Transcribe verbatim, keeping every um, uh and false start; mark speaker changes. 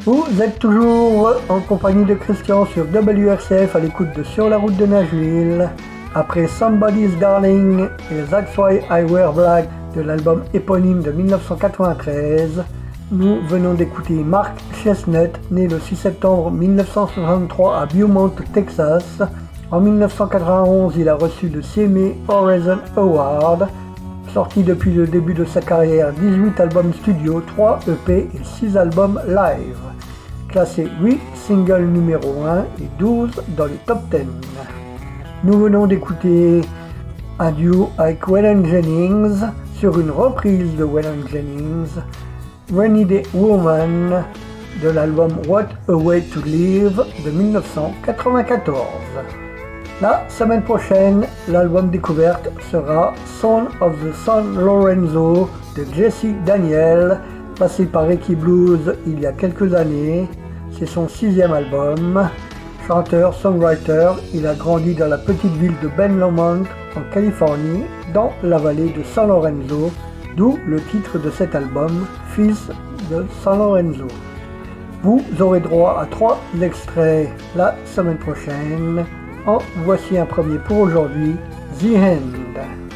Speaker 1: Vous êtes toujours en compagnie de Christian sur W R C F à l'écoute de Sur la route de Nashville. Après Somebody's Darling et That's Why I Wear Black de l'album éponyme de dix-neuf cent quatre-vingt-treize, nous venons d'écouter Mark Chestnut, né le six septembre mille neuf cent soixante-trois à Beaumont, Texas. En mille neuf cent quatre-vingt-onze, il a reçu le C M A Horizon Award. Sorti depuis le début de sa carrière, dix-huit albums studio, trois E P et six albums live. Classé huit singles numéro un et douze dans les top dix. Nous venons d'écouter un duo avec Waylon Jennings sur une reprise de Waylon Jennings, Rainy Day Woman de l'album What a Way to Live de mille neuf cent quatre-vingt-quatorze. La semaine prochaine, l'album découverte sera Son of the San Lorenzo de Jesse Daniel, passé par Ricky Blues il y a quelques années. C'est son sixième album. Chanteur, songwriter, il a grandi dans la petite ville de Ben Lomond en Californie, dans la vallée de San Lorenzo, d'où le titre de cet album, Fils de San Lorenzo. Vous aurez droit à trois extraits la semaine prochaine. En voici un premier pour aujourd'hui, The End.